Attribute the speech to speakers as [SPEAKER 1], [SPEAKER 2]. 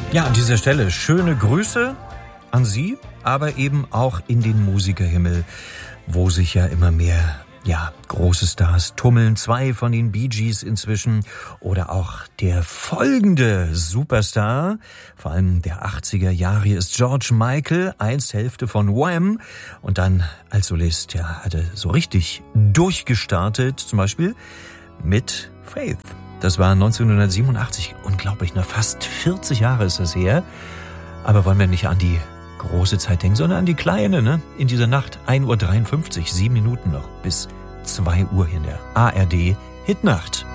[SPEAKER 1] Ja, an dieser Stelle schöne Grüße an Sie, aber eben auch in den Musikerhimmel, wo sich ja immer mehr große Stars tummeln. 2 von den Bee Gees inzwischen oder auch der folgende Superstar, vor allem der 80er Jahre, ist George Michael, einst Hälfte von Wham! Und dann als Solist, hat er so richtig durchgestartet, zum Beispiel mit Faith. Das war 1987, unglaublich, fast 40 Jahre ist das her. Aber wollen wir nicht an die große Zeit denken, sondern an die kleine, ne? In dieser Nacht, 1:53 Uhr, 7 Minuten noch bis 2 Uhr in der ARD Hitnacht.